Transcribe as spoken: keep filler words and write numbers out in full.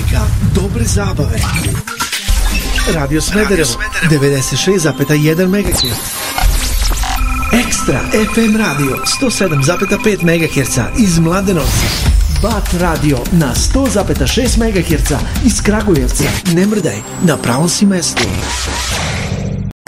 muzika, dobre zabave. Radio Smederevo, devedeset šest zarez jedan megaherca. Ekstra ef em radio, sto sedam zarez pet megaherca iz Mladenovca. Bat radio na sto zarez šest megaherca iz Kragujevca. Ne mrdaj, na pravom si mestu.